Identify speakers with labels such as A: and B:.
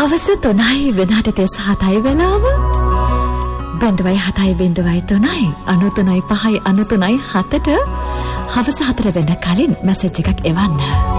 A: හවස 3යි විනාඩි 37යි වෙලාව 07:03 93.5 93.7ට හවස 4 වෙන කලින් මැසේජ් එකක් එවන්න.